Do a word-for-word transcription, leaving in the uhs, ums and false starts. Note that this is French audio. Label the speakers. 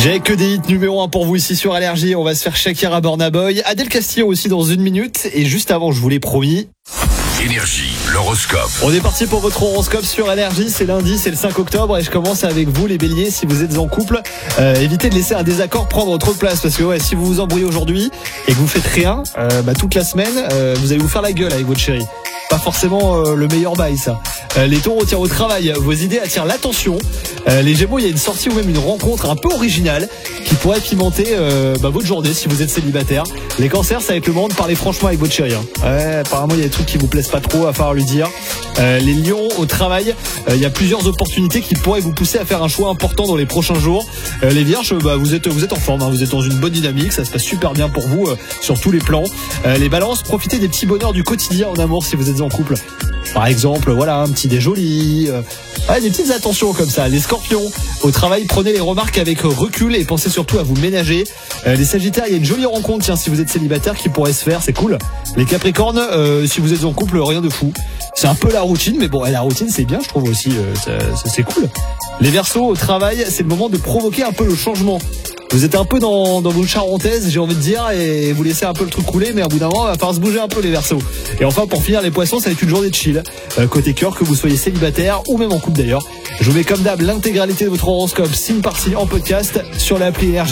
Speaker 1: J'ai que des hits numéro un pour vous ici sur Allergie. On va se faire Shakira, Burna Boy, Adèle Castillo aussi dans une minute. Et juste avant, je vous l'ai promis,
Speaker 2: Énergie, l'horoscope.
Speaker 1: on est parti pour votre horoscope sur Allergie. C'est lundi, c'est le cinq octobre et je commence avec vous les béliers. Si vous êtes en couple, euh, évitez de laisser un désaccord prendre trop de place. Parce que ouais, si vous vous embrouillez aujourd'hui et que vous faites rien, euh, bah, toute la semaine, euh, vous allez vous faire la gueule avec votre chérie. Pas forcément euh, le meilleur bail ça. Euh, les taureaux, tiens, au travail, vos idées attirent l'attention. Euh, les gémeaux, il y a une sortie ou même une rencontre un peu originale qui pourrait pimenter euh, bah, votre journée si vous êtes célibataire. Les cancers, ça va être le moment de parler franchement avec votre chérie. Hein. Ouais, apparemment il y a des trucs qui vous plaisent pas trop, à falloir lui dire. Euh, les lions, au travail, euh, il y a plusieurs opportunités qui pourraient vous pousser à faire un choix important dans les prochains jours. Euh, les vierges, bah, vous êtes vous êtes en forme, hein, vous êtes dans une bonne dynamique, ça se passe super bien pour vous euh, sur tous les plans. Euh, les balances, profitez des petits bonheurs du quotidien en amour si vous êtes en couple. Par exemple, voilà, un petit déjoli, euh, ouais, des petites attentions comme ça. Les scorpions, au travail, prenez les remarques avec recul et pensez surtout à vous ménager. Euh, les sagittaires, il y a une jolie rencontre, tiens, si vous êtes célibataire, qui pourrait se faire, c'est cool. Les capricornes, euh, si vous êtes en couple, rien de fou. C'est un peu la routine, mais bon, la routine, c'est bien, je trouve aussi, euh, ça, ça, c'est cool. Les verseaux, au travail, c'est le moment de provoquer un peu le changement. Vous êtes un peu dans, dans vos charentaises, j'ai envie de dire, et vous laissez un peu le truc couler, mais à bout d'un moment, il va falloir se bouger un peu les verseaux. Et enfin, pour finir, les poissons, ça va être une journée de chill. Euh, côté cœur, que vous soyez célibataire ou même en couple d'ailleurs. Je vous mets comme d'hab l'intégralité de votre horoscope, signe par signe, en podcast, sur l'appli Énergie.